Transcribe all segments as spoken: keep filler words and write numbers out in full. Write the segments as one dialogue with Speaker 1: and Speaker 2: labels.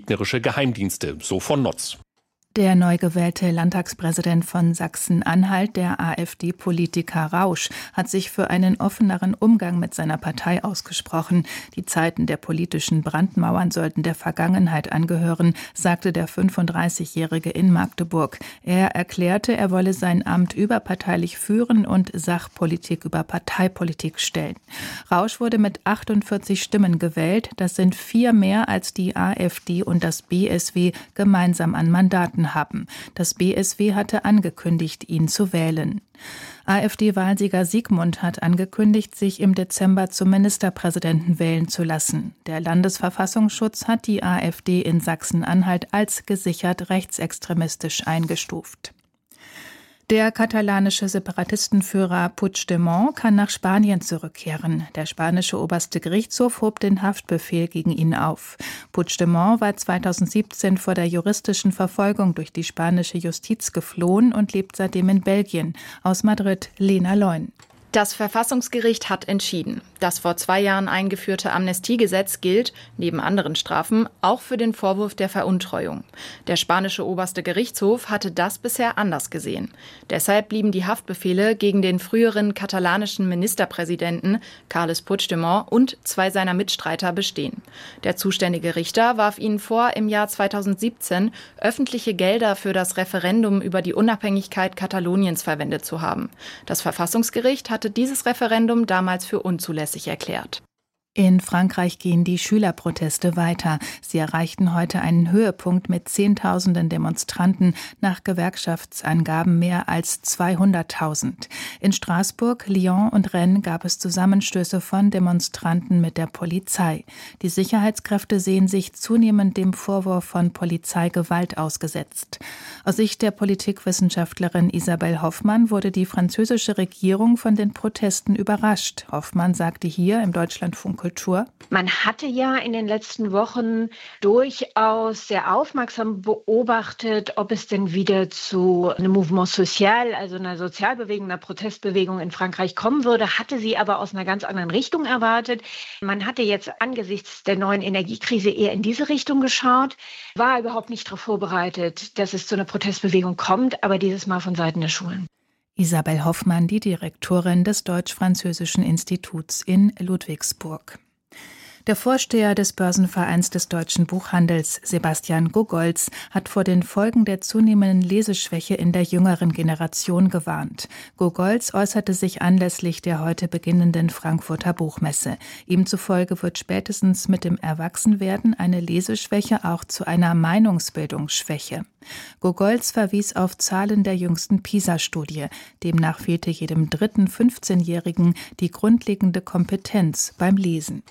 Speaker 1: gegnerische Geheimdienste, so von Notz.
Speaker 2: Der neu gewählte Landtagspräsident von Sachsen-Anhalt, der AfD-Politiker Rausch, hat sich für einen offeneren Umgang mit seiner Partei ausgesprochen. Die Zeiten der politischen Brandmauern sollten der Vergangenheit angehören, sagte der fünfunddreißigjährige in Magdeburg. Er erklärte, er wolle sein Amt überparteilich führen und Sachpolitik über Parteipolitik stellen. Rausch wurde mit achtundvierzig Stimmen gewählt. Das sind vier mehr als die AfD und das B S W gemeinsam an Mandaten haben. Das B S W hatte angekündigt, ihn zu wählen. AfD-Wahlsieger Siegmund hat angekündigt, sich im Dezember zum Ministerpräsidenten wählen zu lassen. Der Landesverfassungsschutz hat die AfD in Sachsen-Anhalt als gesichert rechtsextremistisch eingestuft. Der katalanische Separatistenführer Puigdemont kann nach Spanien zurückkehren. Der spanische oberste Gerichtshof hob den Haftbefehl gegen ihn auf. Puigdemont war zweitausendsiebzehn vor der juristischen Verfolgung durch die spanische Justiz geflohen und lebt seitdem in Belgien. Aus Madrid, Lena Leun.
Speaker 3: Das Verfassungsgericht hat entschieden. Das vor zwei Jahren eingeführte Amnestiegesetz gilt, neben anderen Strafen, auch für den Vorwurf der Veruntreuung. Der spanische oberste Gerichtshof hatte das bisher anders gesehen. Deshalb blieben die Haftbefehle gegen den früheren katalanischen Ministerpräsidenten Carles Puigdemont und zwei seiner Mitstreiter bestehen. Der zuständige Richter warf ihnen vor, im Jahr zweitausendsiebzehn öffentliche Gelder für das Referendum über die Unabhängigkeit Kataloniens verwendet zu haben. Das Verfassungsgericht hat dieses Referendum damals für unzulässig erklärt.
Speaker 2: In Frankreich gehen die Schülerproteste weiter. Sie erreichten heute einen Höhepunkt mit Zehntausenden Demonstranten, nach Gewerkschaftsangaben mehr als zweihunderttausend. In Straßburg, Lyon und Rennes gab es Zusammenstöße von Demonstranten mit der Polizei. Die Sicherheitskräfte sehen sich zunehmend dem Vorwurf von Polizeigewalt ausgesetzt. Aus Sicht der Politikwissenschaftlerin Isabelle Hoffmann wurde die französische Regierung von den Protesten überrascht. Hoffmann sagte hier im Deutschlandfunk Kultur.
Speaker 4: Man hatte ja in den letzten Wochen durchaus sehr aufmerksam beobachtet, ob es denn wieder zu einem Mouvement social, also einer Sozialbewegung, einer Protestbewegung in Frankreich kommen würde, hatte sie aber aus einer ganz anderen Richtung erwartet. Man hatte jetzt angesichts der neuen Energiekrise eher in diese Richtung geschaut, war überhaupt nicht darauf vorbereitet, dass es zu einer Protestbewegung kommt, aber dieses Mal von Seiten der Schulen.
Speaker 2: Isabelle Hoffmann, die Direktorin des Deutsch-Französischen Instituts in Ludwigsburg. Der Vorsteher des Börsenvereins des deutschen Buchhandels, Sebastian Gogolz, hat vor den Folgen der zunehmenden Leseschwäche in der jüngeren Generation gewarnt. Gogolz äußerte sich anlässlich der heute beginnenden Frankfurter Buchmesse. Ihm zufolge wird spätestens mit dem Erwachsenwerden eine Leseschwäche auch zu einer Meinungsbildungsschwäche. Gogolz verwies auf Zahlen der jüngsten PISA-Studie. Demnach fehlte jedem dritten fünfzehnjährigen die grundlegende Kompetenz beim Lesen.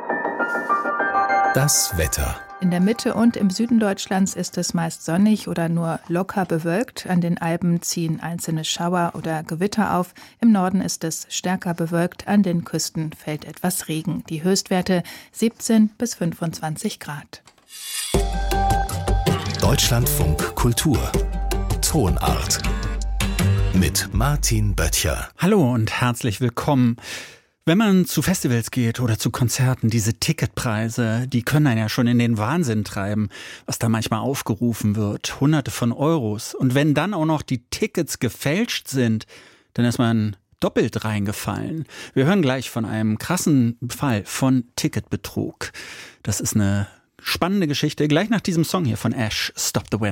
Speaker 5: Das Wetter.
Speaker 2: In der Mitte und im Süden Deutschlands ist es meist sonnig oder nur locker bewölkt. An den Alpen ziehen einzelne Schauer oder Gewitter auf. Im Norden ist es stärker bewölkt. An den Küsten fällt etwas Regen. Die Höchstwerte siebzehn bis fünfundzwanzig Grad.
Speaker 5: Deutschlandfunk Kultur. Tonart. Mit Martin Böttcher.
Speaker 6: Hallo und herzlich willkommen. Wenn man zu Festivals geht oder zu Konzerten, diese Ticketpreise, die können einen ja schon in den Wahnsinn treiben, was da manchmal aufgerufen wird. Hunderte von Euros. Und wenn dann auch noch die Tickets gefälscht sind, dann ist man doppelt reingefallen. Wir hören gleich von einem krassen Fall von Ticketbetrug. Das ist eine spannende Geschichte. Gleich nach diesem Song hier von Ash, Stop the Weather.